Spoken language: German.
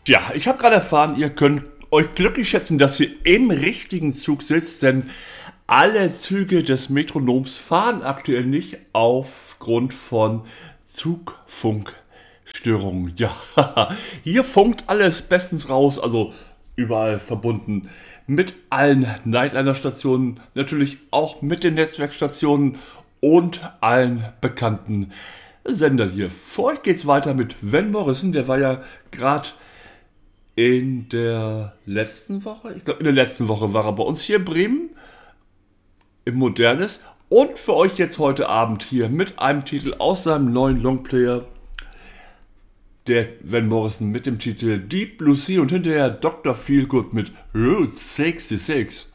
Ja, ich habe gerade erfahren, ihr könnt euch glücklich schätzen, dass ihr im richtigen Zug sitzt, denn alle Züge des Metronoms fahren aktuell nicht aufgrund von Zugfunkstörungen. Ja, hier funkt alles bestens raus, also überall verbunden mit allen Nightliner-Stationen, natürlich auch mit den Netzwerkstationen und allen bekannten Sendern hier. Vor euch geht's weiter mit Van Morrison, der war ja gerade in der letzten Woche, ich glaube in der letzten Woche war er bei uns hier in Bremen im Modernes und für euch jetzt heute Abend hier mit einem Titel aus seinem neuen Longplayer, der Van Morrison mit dem Titel Deep Blue Sea und hinterher Dr. Feelgood mit Route 66.